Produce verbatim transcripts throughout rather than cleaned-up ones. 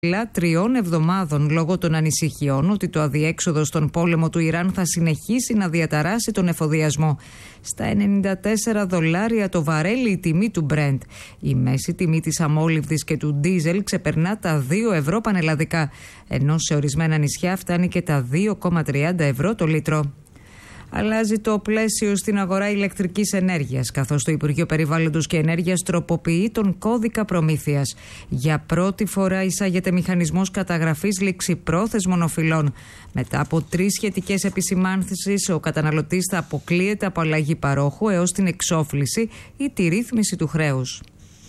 τριών εβδομάδων λόγω των ανησυχιών ότι το αδιέξοδο στον πόλεμο του Ιράν θα συνεχίσει να διαταράσει τον εφοδιασμό. Στα ενενήντα τέσσερα δολάρια το βαρέλι η τιμή του Brent. Η μέση τιμή της αμόλυβδης και του ντίζελ ξεπερνά τα δύο ευρώ πανελλαδικά, ενώ σε ορισμένα νησιά φτάνει και τα δύο κόμμα τριάντα ευρώ το λίτρο. Αλλάζει το πλαίσιο στην αγορά ηλεκτρικής ενέργειας, καθώς το Υπουργείο Περιβάλλοντος και Ενέργειας τροποποιεί τον κώδικα προμήθειας. Για πρώτη φορά εισάγεται μηχανισμός καταγραφής ληξιπρόθεσμων οφειλών. Μετά από τρεις σχετικές επισημάνθησεις, ο καταναλωτής θα αποκλείεται από αλλαγή παρόχου έως την εξόφληση ή τη ρύθμιση του χρέους.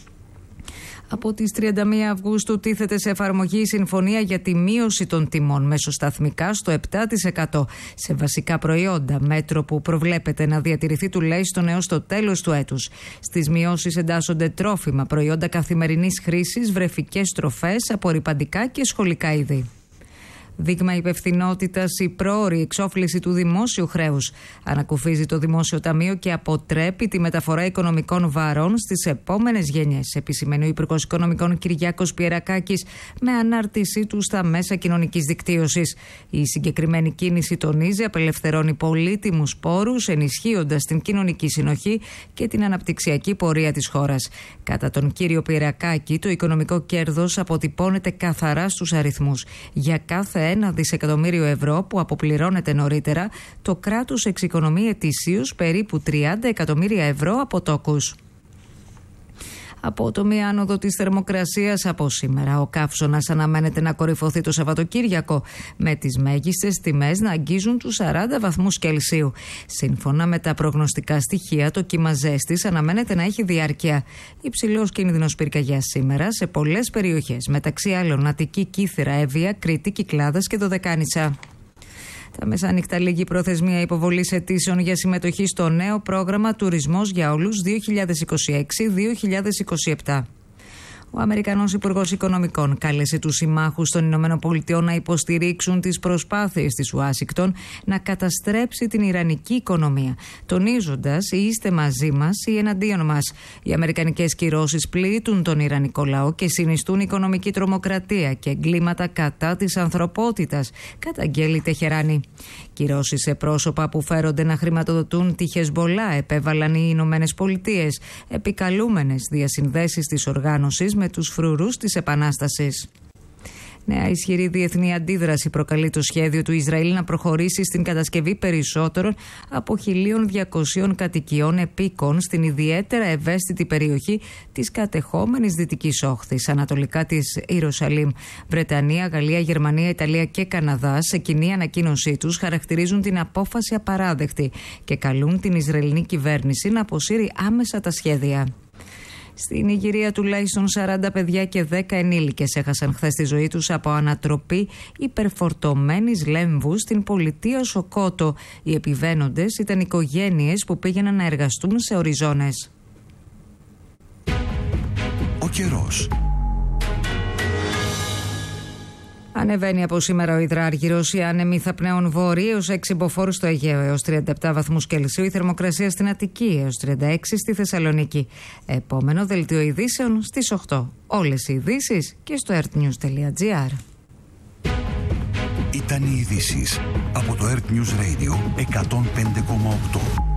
Από τις τριάντα μία Αυγούστου τίθεται σε εφαρμογή η συμφωνία για τη μείωση των τιμών μεσοσταθμικά στο επτά τοις εκατό σε βασικά προϊόντα, μέτρο που προβλέπεται να διατηρηθεί τουλάχιστον έως το τέλος του έτους. Στις μειώσεις εντάσσονται τρόφιμα, προϊόντα καθημερινής χρήσης, βρεφικές τροφές, απορρυπαντικά και σχολικά είδη. Δείγμα υπευθυνότητας η πρόωρη εξόφληση του δημόσιου χρέους. Ανακουφίζει το Δημόσιο Ταμείο και αποτρέπει τη μεταφορά οικονομικών βαρών στις επόμενες γενιές, επισημαίνει ο Υπουργός Οικονομικών Κυριάκος Πιερακάκης με ανάρτησή του στα μέσα κοινωνικής δικτύωσης. Η συγκεκριμένη κίνηση, τονίζει, απελευθερώνει πολύτιμους πόρους, ενισχύοντας την κοινωνική συνοχή και την αναπτυξιακή πορεία της χώρας. Κατά τον κύριο Πιερακάκη, το οικονομικό κέρδος αποτυπώνεται καθαρά στους αριθμούς. Για κάθε ένα δισεκατομμύριο ευρώ που αποπληρώνεται νωρίτερα, το κράτος εξοικονομεί ετησίως περίπου τριάντα εκατομμύρια ευρώ από τόκους. Απότομη άνοδο της θερμοκρασίας από σήμερα. Ο καύσωνας αναμένεται να κορυφωθεί το Σαββατοκύριακο, με τις μέγιστες τιμές να αγγίζουν τους σαράντα βαθμούς Κελσίου. Σύμφωνα με τα προγνωστικά στοιχεία, το κύμα ζέστης αναμένεται να έχει διάρκεια. Υψηλός κίνδυνος πυρκαγιάς σήμερα σε πολλές περιοχές, μεταξύ άλλων Αττική, Κύθυρα, Εύβοια, Κρήτη, Κυκλάδας και Δωδεκάνησα. Τα μεσάνυχτα λίγη προθεσμία υποβολής αιτήσεων για συμμετοχή στο νέο πρόγραμμα Τουρισμός για Όλους δύο χιλιάδες είκοσι έξι δύο χιλιάδες είκοσι επτά. Ο Αμερικανός Υπουργός Οικονομικών κάλεσε τους συμμάχους των Ηνωμένων Πολιτειών να υποστηρίξουν τις προσπάθειες της Ουάσιγκτον να καταστρέψει την ιρανική οικονομία, τονίζοντας ή είστε μαζί μας ή εναντίον μας. Οι αμερικανικές κυρώσεις πλήττουν τον ιρανικό λαό και συνιστούν οικονομική τρομοκρατία και εγκλήματα κατά της ανθρωπότητας, καταγγέλει Τεχεράνη. Κυρώσεις σε πρόσωπα που φέρονται να χρηματοδοτούν τη Χεσμολάχ επέβαλαν οι Ηνωμένες Πολιτείες, επικαλούμενες διασυνδέσεις της οργάνωσης με τους φρουρούς της Επανάστασης. Νέα ισχυρή διεθνή αντίδραση προκαλεί το σχέδιο του Ισραήλ να προχωρήσει στην κατασκευή περισσότερων από χίλια διακόσιες κατοικιών επίκων στην ιδιαίτερα ευαίσθητη περιοχή της κατεχόμενης Δυτικής Όχθης, ανατολικά της Ιερουσαλήμ. Βρετανία, Γαλλία, Γερμανία, Ιταλία και Καναδά, σε κοινή ανακοίνωσή τους, χαρακτηρίζουν την απόφαση απαράδεκτη και καλούν την Ισραηλινή κυβέρνηση να αποσύρει άμεσα τα σχέδια. Στην Ιγυρία τουλάχιστον σαράντα παιδιά και δέκα ενήλικες έχασαν χθες τη ζωή τους από ανατροπή υπερφορτωμένης λέμβου στην πολιτεία Σοκότο. Οι επιβαίνοντες ήταν οικογένειες που πήγαιναν να εργαστούν σε οριζόνες. Ο καιρός. Ανεβαίνει από σήμερα ο υδράργυρος. Οι άνεμοι θα πνέουν βόρειοι έως έξι μποφόρ στο Αιγαίο έως τριάντα επτά βαθμούς Κελσίου. Η θερμοκρασία στην Αττική έως τριάντα έξι στη Θεσσαλονίκη. Επόμενο δελτίο ειδήσεων στις οκτώ. Όλες οι ειδήσεις και στο ερτνιούς τελεία τζι άρ. Ήταν οι ειδήσεις από το Earth News Radio εκατόν πέντε κόμμα οκτώ.